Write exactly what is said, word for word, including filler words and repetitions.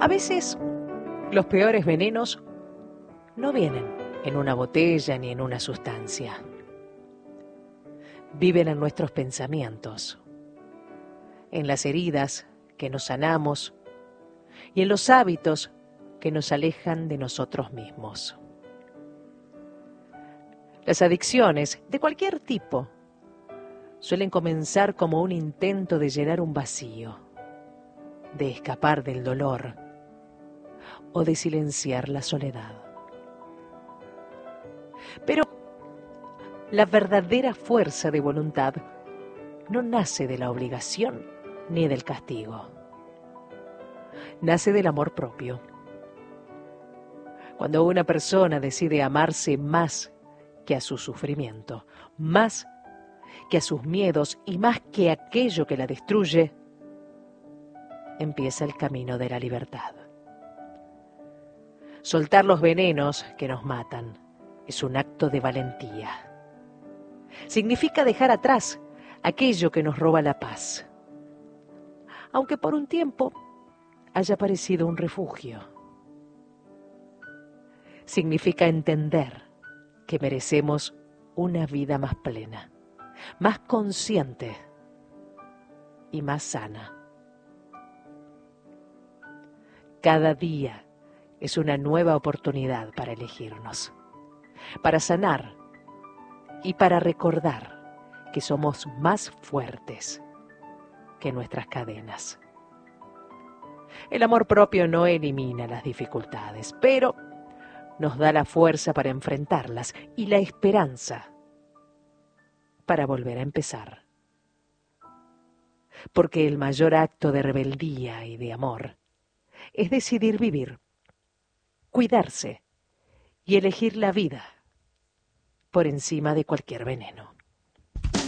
A veces los peores venenos no vienen en una botella ni en una sustancia. Viven en nuestros pensamientos, en las heridas que nos sanamos y en los hábitos que nos alejan de nosotros mismos. Las adicciones de cualquier tipo suelen comenzar como un intento de llenar un vacío, de escapar del dolor o de silenciar la soledad. Pero la verdadera fuerza de voluntad no nace de la obligación ni del castigo. Nace del amor propio. Cuando una persona decide amarse más que a su sufrimiento, más que a sus miedos y más que aquello que la destruye, empieza el camino de la libertad. Soltar los venenos que nos matan es un acto de valentía. Significa dejar atrás aquello que nos roba la paz, aunque por un tiempo haya parecido un refugio. Significa entender que merecemos una vida más plena, más consciente y más sana. Cada día es una nueva oportunidad para elegirnos, para sanar y para recordar que somos más fuertes que nuestras cadenas. El amor propio no elimina las dificultades, pero nos da la fuerza para enfrentarlas y la esperanza para volver a empezar. Porque el mayor acto de rebeldía y de amor es decidir vivir, cuidarse y elegir la vida por encima de cualquier veneno.